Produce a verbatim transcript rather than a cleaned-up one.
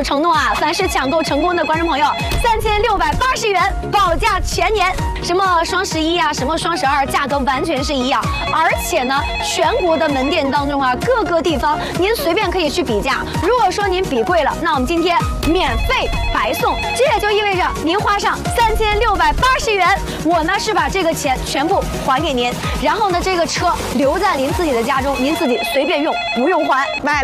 所承诺啊，凡是抢购成功的观众朋友，三千六百八十元保价全年。什么双十一啊，什么双十二，价格完全是一样。而且呢，全国的门店当中啊，各个地方您随便可以去比价。如果说您比贵了，那我们今天免费白送。这也就意味着您花上三千六百八十元，我呢是把这个钱全部还给您，然后呢，这个车留在您自己的家中，您自己随便用，不用还。买。